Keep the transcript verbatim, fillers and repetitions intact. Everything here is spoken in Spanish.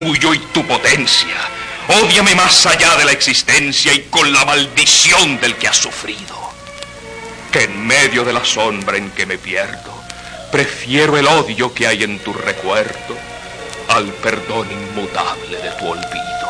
tuyo y tu potencia. Ódiame más allá de la existencia y con la maldición del que has sufrido. Que en medio de la sombra en que me pierdo, prefiero el odio que hay en tu recuerdo al perdón inmutable de tu olvido.